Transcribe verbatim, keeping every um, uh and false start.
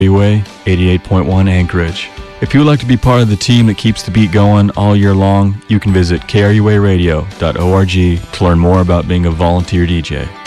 Way eighty-eight point one Anchorage. If you would like to be part of the team that keeps the beat going all year long, you can visit K R U A radio dot org to learn more about being a volunteer D J.